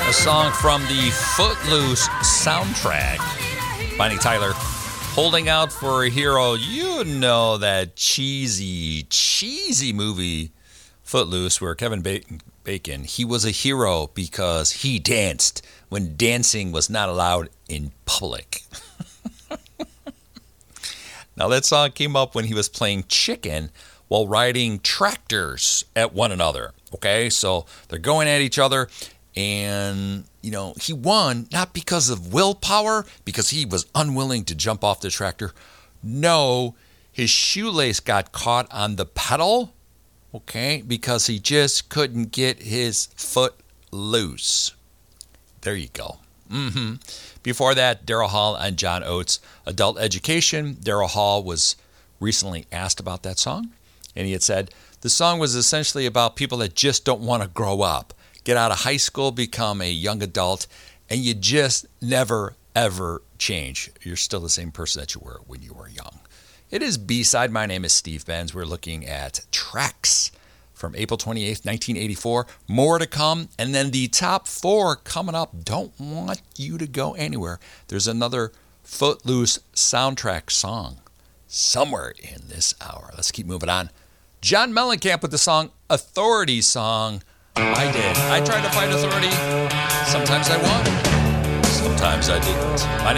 A song from the Footloose soundtrack. Bonnie Tyler, Holding Out for a Hero. You know that cheesy movie Footloose where Kevin Bacon, he was a hero because he danced when dancing was not allowed in public. Now that song came up when he was playing chicken while riding tractors at one another. Okay, so they're going at each other. And, you know, he won not because of willpower, because he was unwilling to jump off the tractor. No, his shoelace got caught on the pedal, okay, because he just couldn't get his foot loose. There you go. Before that, Daryl Hall and John Oates, Adult Education. Daryl Hall was recently asked about that song, and he had said, the song was essentially about people that just don't want to grow up. Get out of high school, become a young adult, and you just never, ever change. You're still the same person that you were when you were young. It is B-Side. My name is Steve Benz. We're looking at tracks from April 28th, 1984. More to come, and then the top 4 coming up. Don't want you to go anywhere. There's another Footloose soundtrack song somewhere in this hour. Let's keep moving on. John Mellencamp with the song Authority Song. I did. I tried to fight authority. Sometimes I won. Sometimes I didn't. My name